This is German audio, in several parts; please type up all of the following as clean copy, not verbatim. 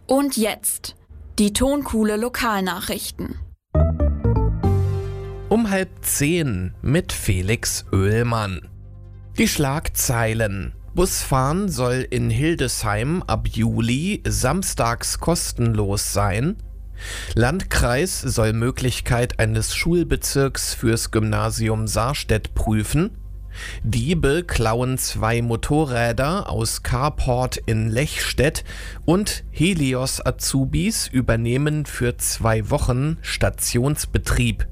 Und jetzt die Tonkuhle Lokalnachrichten. Um 9:30 mit Felix Oehlmann. Die Schlagzeilen. Busfahren soll in Hildesheim ab Juli samstags kostenlos sein. Landkreis soll Möglichkeit eines Schulbezirks fürs Gymnasium Sarstedt prüfen. Diebe klauen 2 Motorräder aus Carport in Lechstedt und Helios Azubis übernehmen für 2 Wochen Stationsbetrieb.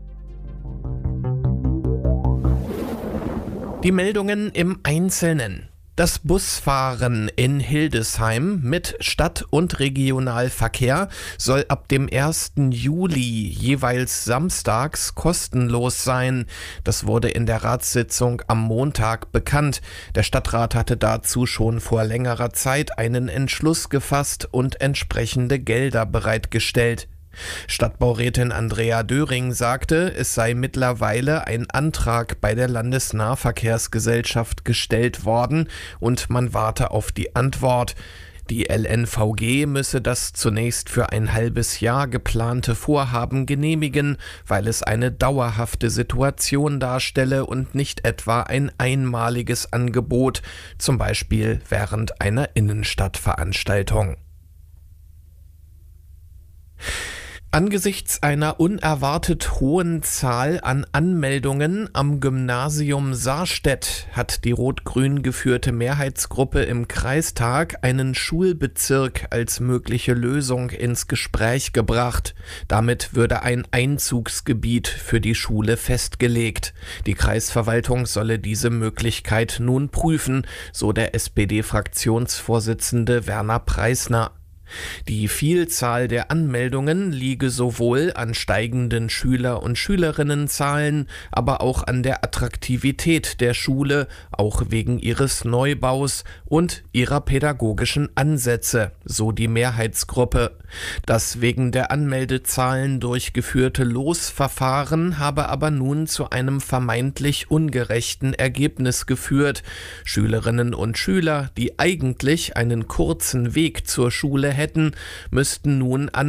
Die Meldungen im Einzelnen. Das Busfahren in Hildesheim mit Stadt- und Regionalverkehr soll ab dem 1. Juli jeweils samstags kostenlos sein. Das wurde in der Ratssitzung am Montag bekannt. Der Stadtrat hatte dazu schon vor längerer Zeit einen Entschluss gefasst und entsprechende Gelder bereitgestellt. Stadtbaurätin Andrea Döring sagte, es sei mittlerweile ein Antrag bei der Landesnahverkehrsgesellschaft gestellt worden und man warte auf die Antwort. Die LNVG müsse das zunächst für ein halbes Jahr geplante Vorhaben genehmigen, weil es eine dauerhafte Situation darstelle und nicht etwa ein einmaliges Angebot, zum Beispiel während einer Innenstadtveranstaltung. Angesichts einer unerwartet hohen Zahl an Anmeldungen am Gymnasium Sarstedt hat die rot-grün geführte Mehrheitsgruppe im Kreistag einen Schulbezirk als mögliche Lösung ins Gespräch gebracht. Damit würde ein Einzugsgebiet für die Schule festgelegt. Die Kreisverwaltung solle diese Möglichkeit nun prüfen, so der SPD-Fraktionsvorsitzende Werner Preisner. Die Vielzahl der Anmeldungen liege sowohl an steigenden Schüler- und Schülerinnenzahlen, aber auch an der Attraktivität der Schule, auch wegen ihres Neubaus und ihrer pädagogischen Ansätze, so die Mehrheitsgruppe. Das wegen der Anmeldezahlen durchgeführte Losverfahren habe aber nun zu einem vermeintlich ungerechten Ergebnis geführt. Schülerinnen und Schüler, die eigentlich einen kurzen Weg zur Schule hätten, müssten nun an